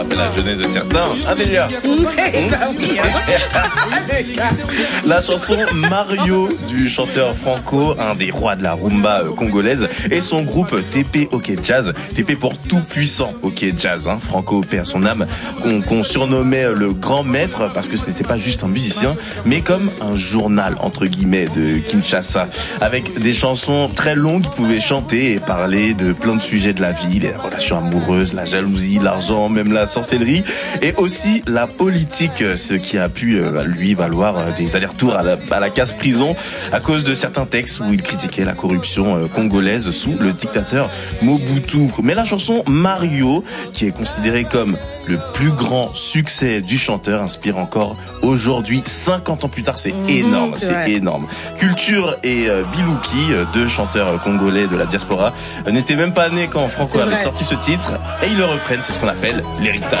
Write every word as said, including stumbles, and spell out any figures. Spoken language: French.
La jeunesse de certains. Adélia. Oui, La chanson Mario du chanteur Franco, un des rois de la rumba congolaise, et son groupe T P OK Jazz. T P pour tout puissant OK Jazz, hein. Franco, paix à son âme, qu'on qu'on surnommait le grand maître parce que ce n'était pas juste un musicien, mais comme un journal entre guillemets de Kinshasa, avec des chansons très longues. Il pouvait chanter et parler de plein de sujets de la vie, les relations amoureuses, la jalousie, l'argent, même la sorcellerie, et aussi la politique, ce qui a pu euh, lui valoir des allers-retours à la, à la case prison à cause de certains textes où il critiquait la corruption euh, congolaise sous le dictateur Mobutu. Mais la chanson Mario, qui est considérée comme le plus grand succès du chanteur, inspire encore aujourd'hui, cinquante ans plus tard. C'est mmh, énorme, c'est, c'est énorme. Culture et euh, Bilouki, euh, deux chanteurs congolais de la diaspora, euh, n'étaient même pas nés quand Franco avait sorti ce titre, et ils le reprennent. C'est ce qu'on appelle l'héritage.